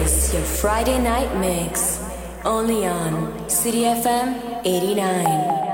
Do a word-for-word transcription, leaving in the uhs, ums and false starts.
is your Friday night mix, only on City F M eighty-nine.